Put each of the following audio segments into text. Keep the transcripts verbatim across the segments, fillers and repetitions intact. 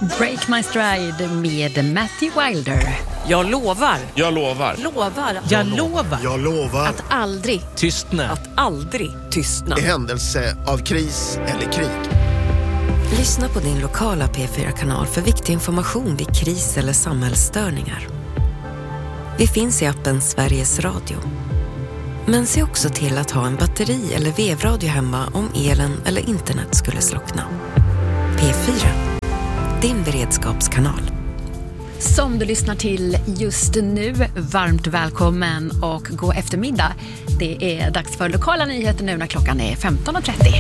Break My Stride med Matthew Wilder. Jag lovar. Jag lovar. Lovar. Jag lovar. Jag lovar. Att aldrig Tystna. Att aldrig tystna. I händelse av kris eller krig. Lyssna på din lokala P fyra-kanal för viktig information vid kris eller samhällsstörningar. Vi finns i appen Sveriges Radio. Men se också till att ha en batteri- eller vevradio hemma om elen eller internet skulle slockna. P fyra, din beredskapskanal. Som du lyssnar till just nu, varmt välkommen och god eftermiddag. Det är dags för lokala nyheter nu när klockan är femton och trettio.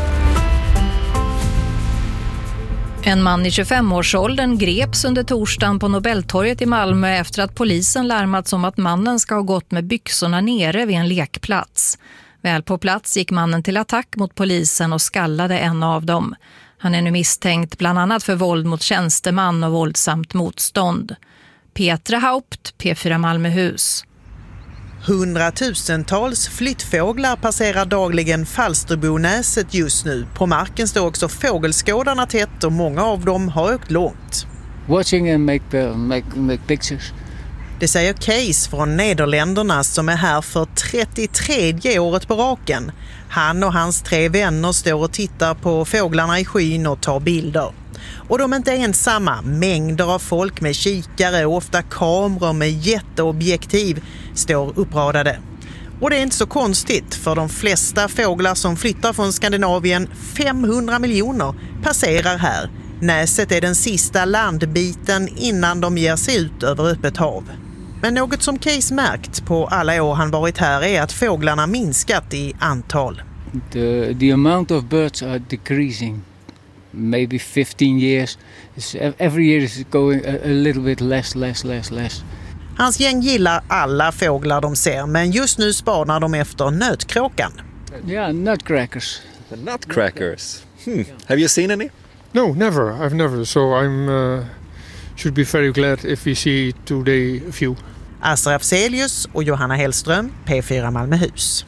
En man i tjugofem-årsåldern greps under torsdagen på Nobeltorget i Malmö efter att polisen larmats om att mannen ska ha gått med byxorna nere vid en lekplats. Väl på plats gick mannen till attack mot polisen och skallade en av dem. Han är nu misstänkt bland annat för våld mot tjänsteman och våldsamt motstånd. Petra Haupt, P fyra Malmöhus. Hundratusentals flyttfåglar passerar dagligen Falsterbonäset just nu. På marken står också fågelskådarna tätt och många av dem har åkt långt. Watching and make, uh, make, make pictures. Det säger Kees från Nederländerna som är här för trettiotredje året på raken. Han och hans tre vänner står och tittar på fåglarna i skyn och tar bilder. Och de är inte ensamma. Mängder av folk med kikare och ofta kameror med jätteobjektiv står uppradade. Och det är inte så konstigt för de flesta fåglar som flyttar från Skandinavien, femhundra miljoner, passerar här. Näset är den sista landbiten innan de ger sig ut över öppet hav. Men något som Kees märkt på alla år han varit här är att fåglarna minskat i antal. The, the amount of birds are decreasing. Maybe fifteen years. It's, every year is going a, a little bit less, less, less, less. Hans gäng gillar alla fåglar de ser, men just nu spanar de efter nötkråkan. Yeah, nutcrackers. The nutcrackers. Hmm. Have you seen any? No, never. I've never. So I'm uh, should be very glad if we see today a few. Asra Afzelius och Johanna Hellström, P fyra Malmöhus.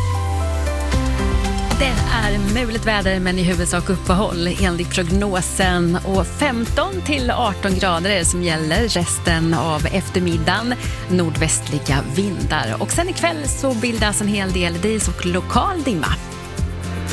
Det är muligt väder men i huvudsak uppehåll enligt prognosen och femton till arton grader är det som gäller resten av eftermiddagen, nordvästliga vindar och sen ikväll så bildas en hel del dis och lokal dimma.